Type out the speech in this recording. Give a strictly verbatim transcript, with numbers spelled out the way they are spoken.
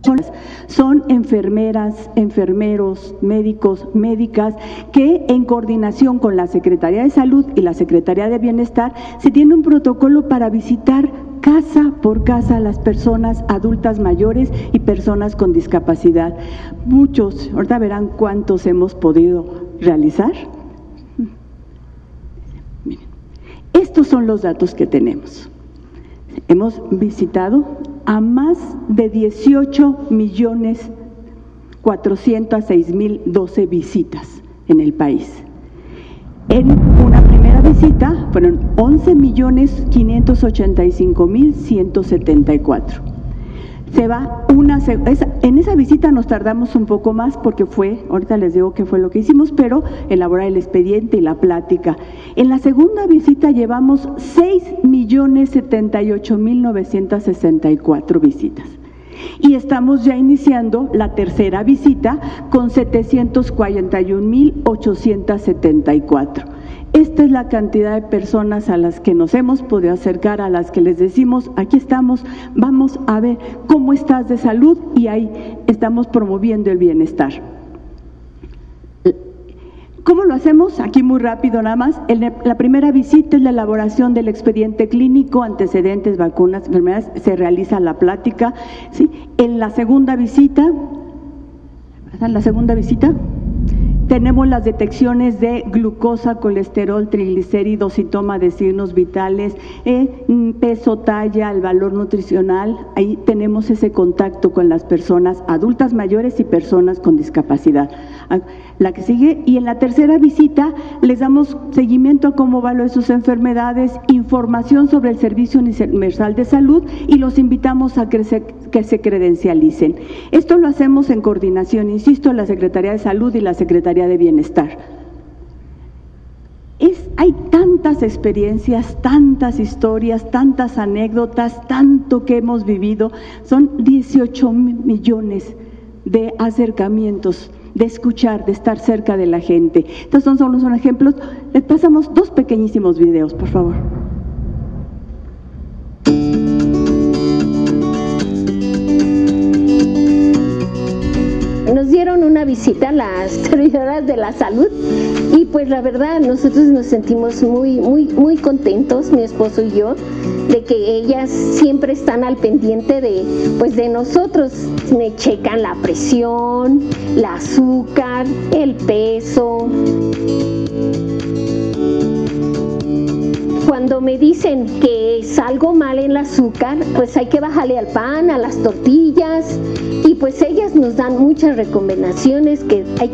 Son enfermeras, enfermeros, médicos, médicas, que en coordinación con la Secretaría de Salud y la Secretaría de Bienestar se tiene un protocolo para visitar casa por casa a las personas adultas mayores y personas con discapacidad. Muchos, ahorita verán cuántos hemos podido realizar. Miren, estos son los datos que tenemos. Hemos visitado a más de dieciocho millones cuatrocientos seis mil doce visitas en el país. En una primera visita fueron once millones quinientos ochenta y cinco mil ciento setenta y cuatro. Se va una, en esa visita nos tardamos un poco más porque fue, ahorita les digo qué fue lo que hicimos, pero elaborar el expediente y la plática. En la segunda visita llevamos seis millones setenta y ocho mil novecientos sesenta y cuatro visitas. Y estamos ya iniciando la tercera visita con setecientos cuarenta y un mil ochocientos setenta y cuatro. Esta es la cantidad de personas a las que nos hemos podido acercar, a las que les decimos, aquí estamos, vamos a ver cómo estás de salud, y ahí estamos promoviendo el bienestar. ¿Cómo lo hacemos? Aquí muy rápido nada más. En la primera visita es la elaboración del expediente clínico, antecedentes, vacunas, enfermedades, se realiza la plática, ¿sí? En la segunda visita, en la segunda visita, tenemos las detecciones de glucosa, colesterol, triglicéridos y toma de signos vitales, eh, peso, talla, el valor nutricional. Ahí tenemos ese contacto con las personas adultas mayores y personas con discapacidad. La que sigue, y en la tercera visita les damos seguimiento a cómo va lo de sus enfermedades, información sobre el Servicio Universal de Salud, y los invitamos a que se, que se credencialicen. Esto lo hacemos en coordinación, insisto, la Secretaría de Salud y la Secretaría de Bienestar. Es, hay tantas experiencias, tantas historias, tantas anécdotas, tanto que hemos vivido. Son dieciocho millones de acercamientos, de escuchar, de estar cerca de la gente. Estos son solo son ejemplos. Les pasamos dos pequeñísimos videos, por favor. Nos dieron una visita a las servidoras de la salud y pues la verdad nosotros nos sentimos muy muy muy contentos, mi esposo y yo, de que ellas siempre están al pendiente de pues de nosotros. Me checan la presión, el azúcar, el peso. Cuando me dicen que es algo mal en el azúcar, pues hay que bajarle al pan, a las tortillas, y pues ellas nos dan muchas recomendaciones que hay